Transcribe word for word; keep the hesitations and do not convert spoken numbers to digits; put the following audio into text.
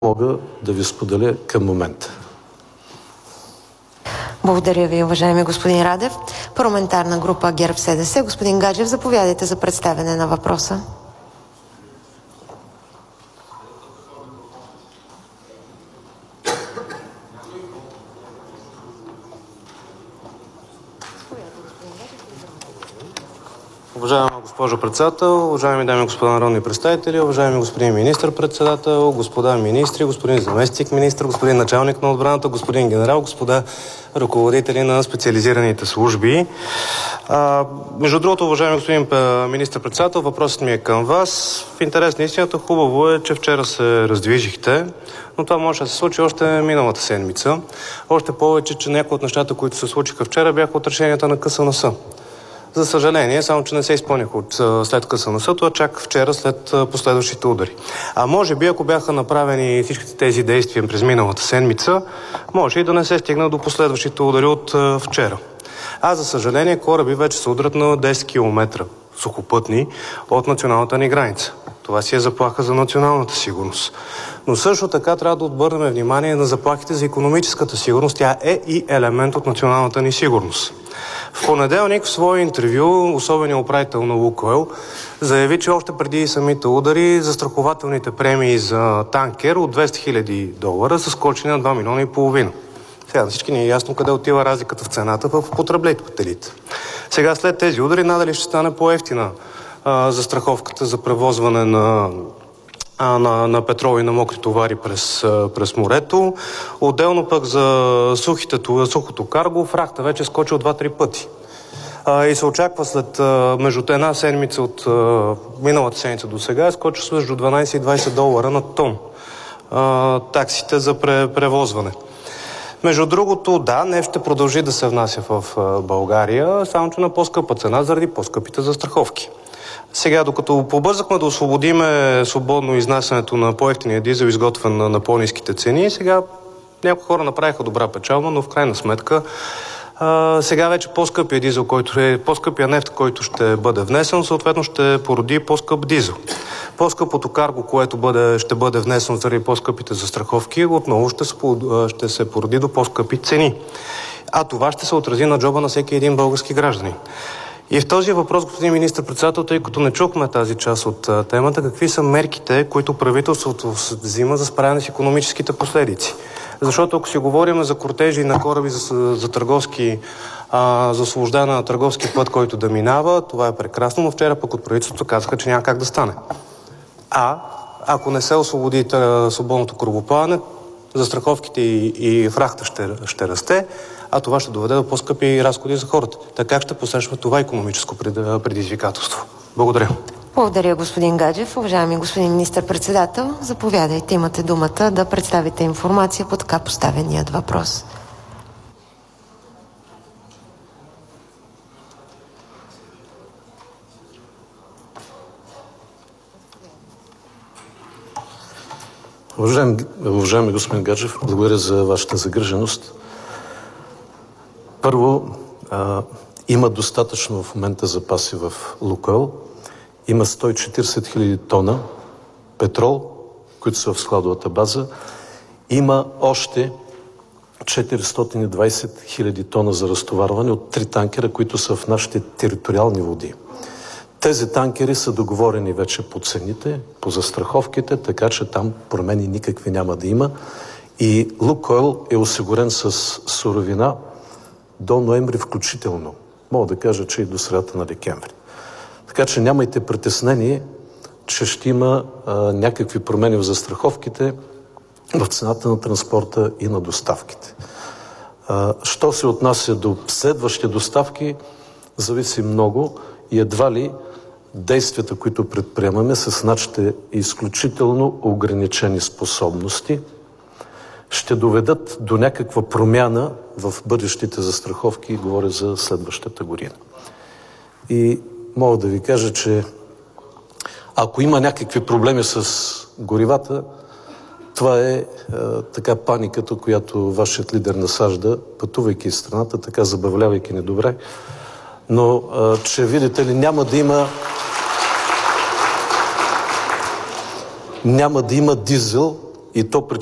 мога да ви споделя към момента. Благодаря ви, уважаеми господин Радев. Парламентарна група ГЕРБ-СДС. Господин Гаджев, заповядайте за представяне на въпроса. Уважаема госпожо председател, уважаеми дами и господа народни представители, уважаеми господин министър-председател, господа министри, господин заместник министър, господин началник на отбраната, господин генерал, господа ръководители на специализираните служби. А, между другото, уважаеми господин министър-председател, въпросът ми е към вас. В интерес на истината, хубаво е, че вчера се раздвижихте, но това може да се случи още миналата седмица. Още повече, че някои от нещата, които се случиха вчера, бяха от решенията на КСНС. За съжаление, само че не се изпълняха от след КСНС, а чак вчера след последващите удари. А може би, ако бяха направени всичките тези действия през миналата седмица, може и да не се стигна до последващите удари от вчера. А за съжаление, кораби вече се удрят на десет километра сухопътни от националната ни граница. Това си е заплаха за националната сигурност. Но също така трябва да обърнем внимание на заплахите за икономическата сигурност. Тя е и елемент от националната ни сигурност. В понеделник в свое интервю особеният управител на Лукойл заяви, че още преди самите удари застрахователните премии за танкер от двеста хиляди долара са скочени на два милиона и половина. Сега на всички не е ясно къде отива разликата в цената в потребителите. Сега след тези удари надали ще стане по-евтина а, застраховката за превозване на На, на петрол и на мокри товари през, през морето. Отделно пък за сухите, сухото карго фрахта вече е скочил два-три пъти. А, и се очаква след между една седмица от а, миналата седмица до сега е скочил между дванайсет и двайсет долара на тон а, таксите за пре, превозване. Между другото, да, нефт ще продължи да се внася в България, само че на по-скъпа цена заради по-скъпите застраховки. Сега, докато побързахме да освободиме свободно изнасянето на по-евтиния дизел, изготвен на, на по-ниските цени, сега някои хора направиха добра печалба, но в крайна сметка а, сега вече по-скъпия дизел, който е, по-скъпия нефт, който ще бъде внесен, съответно ще породи по-скъп дизел. По-скъпото карго, което бъде, ще бъде внесено заради по-скъпите застраховки, отново ще се, ще се породи до по-скъпи цени. А това ще се отрази на джоба на всеки един български гражданин. И в този въпрос, господин министър-председател, тъй като не чухме тази част от а, темата, какви са мерките, които правителството взима за справяне с икономическите последици? Защото ако си говорим за кортежи на кораби за, за търговски, а, за освобождане на търговски път, който да минава, това е прекрасно, но вчера пък от правителството казаха, че няма как да стане. А ако не се освободи тър, свободното корабоплаване, застраховките и, и фрахта ще, ще расте, а това ще доведе до по-скъпи разходи за хората. Така как ще посрещаме това икономическо предизвикателство? Благодаря. Благодаря, господин Гаджев. Уважаеми господин министър-председател, заповядайте, имате думата да представите информация по така поставеният въпрос. Уважаеми, уважаеми господин Гаджев, благодаря за вашата загриженост. Първо, а, има достатъчно в момента запаси в Лукойл. Има сто и четирийсет хиляди тона петрол, които са в складовата база. Има още четиристотин и двайсет хиляди тона за разтоварване от три танкера, които са в нашите териториални води. Тези танкери са договорени вече по цените, по застраховките, така че там промени никакви няма да има. И Лукойл е осигурен с суровина до ноември включително. Мога да кажа, че и до средата на декември. Така че нямайте притеснение, че ще има а, някакви промени в застраховките, в цената на транспорта и на доставките. А, що се отнася до следващите доставки, зависи много и едва ли действията, които предприемаме с нашите изключително ограничени способности, ще доведат до някаква промяна в бъдещите застраховки, говоря за следващата година. И мога да ви кажа, че ако има някакви проблеми с горивата, това е, е така паниката, която вашият лидер насажда, пътувайки из страната, така забавлявайки ни добре. Но, е, че видите ли, няма да има няма да има дизел и то при